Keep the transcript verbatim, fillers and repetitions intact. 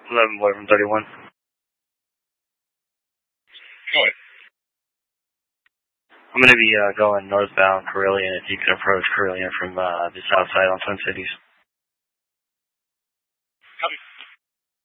eleven boy from thirty-one. Go ahead. I'm going to be uh, going northbound Carillion if you can approach Carillion from uh, the south side on Twin Cities.